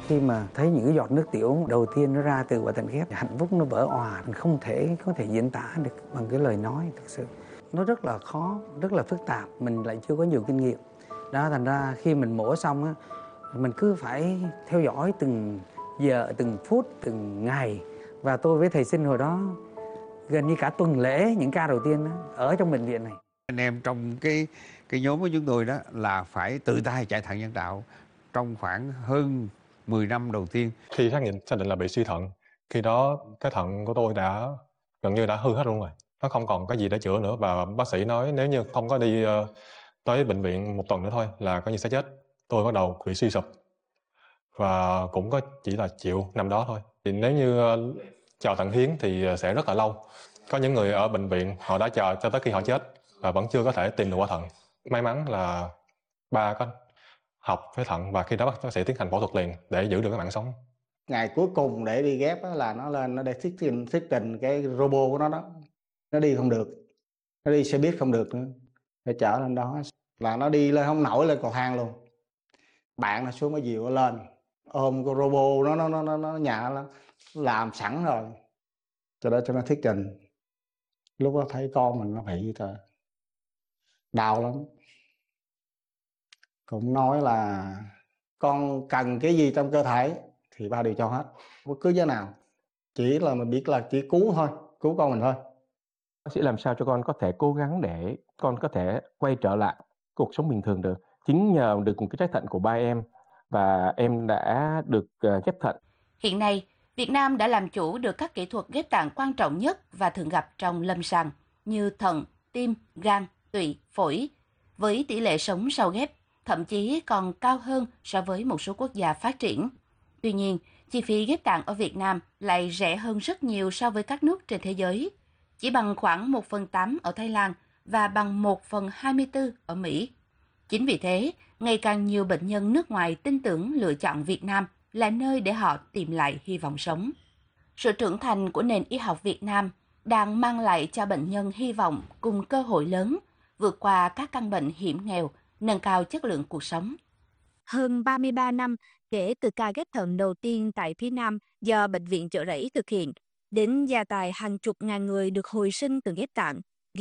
Khi mà thấy những cái giọt nước tiểu đầu tiên nó ra từ quả thận ghép, hạnh phúc nó vỡ òa, mình không thể có thể diễn tả được bằng cái lời nói. Thực sự nó rất là khó, rất là phức tạp, mình lại chưa có nhiều kinh nghiệm đó. Thành ra khi mình mổ xong á, mình cứ phải theo dõi từng giờ, từng phút, từng ngày. Và tôi với thầy Sinh hồi đó gần như cả tuần lễ những ca đầu tiên đó, ở trong bệnh viện này. Anh em trong cái nhóm của chúng tôi đó là phải tự tay chạy thận nhân tạo trong khoảng hơn 10 năm đầu tiên. Khi xác định là bị suy thận, khi đó cái thận của tôi đã gần như đã hư hết luôn rồi. Nó không còn cái gì để chữa nữa, và bác sĩ nói nếu như không có đi tới bệnh viện 1 tuần nữa thôi là coi như sẽ chết. Tôi bắt đầu bị suy sụp và cũng có chỉ là chịu năm đó thôi. Thì nếu như chờ thận hiến thì sẽ rất là lâu. Có những người ở bệnh viện họ đã chờ cho tới khi họ chết và vẫn chưa có thể tìm được quả thận. May mắn là ba có học với thận và khi đó bác sĩ tiến hành phẫu thuật liền để giữ được cái mạng sống. Ngày cuối cùng để đi ghép là nó lên, nó để thuyết trình cái robot của nó đó, nó đi không được, nó đi xe buýt không được nữa, phải chở lên đó là nó đi lên không nổi, lên cầu thang luôn. Bạn là xuống mới dìu nó lên, ôm cái robot nó nhà nó làm sẵn rồi cho đó cho nó thuyết trình. Lúc đó thấy con mình nó bị trời, đau lắm. Cũng nói là con cần cái gì trong cơ thể thì ba đều cho hết, bất cứ giá nào, chỉ là mình biết là chỉ cứu thôi, cứu con mình thôi. Bác sĩ làm sao cho con có thể cố gắng để con có thể quay trở lại cuộc sống bình thường được. Chính nhờ được một cái trái thận của ba em và em đã được ghép thận. Hiện nay, Việt Nam đã làm chủ được các kỹ thuật ghép tạng quan trọng nhất và thường gặp trong lâm sàng như thận, tim, gan, tụy, phổi, với tỷ lệ sống sau ghép thậm chí còn cao hơn so với một số quốc gia phát triển. Tuy nhiên, chi phí ghép tạng ở Việt Nam lại rẻ hơn rất nhiều so với các nước trên thế giới, chỉ bằng khoảng 1/8 ở Thái Lan và bằng 1/24 ở Mỹ. Chính vì thế, ngày càng nhiều bệnh nhân nước ngoài tin tưởng lựa chọn Việt Nam là nơi để họ tìm lại hy vọng sống. Sự trưởng thành của nền y học Việt Nam đang mang lại cho bệnh nhân hy vọng cùng cơ hội lớn, vượt qua các căn bệnh hiểm nghèo, nâng cao chất lượng cuộc sống. Hơn 33 năm kể từ ca ghép thận đầu tiên tại phía Nam do Bệnh viện Chợ Rẫy thực hiện, đến gia tài hàng chục ngàn người được hồi sinh từ ghép tạng,